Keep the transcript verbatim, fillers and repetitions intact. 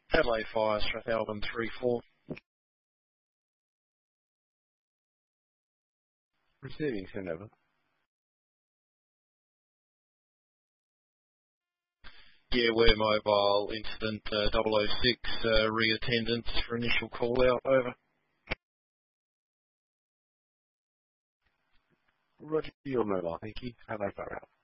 Adelaide Fire, Strathalbyn three four. Receiving, send over. Yeah, we're mobile. Incident uh, double oh six, uh, re-attendance for initial call out. Over. Roger, your mobile, thank you. Adelaide Fire out.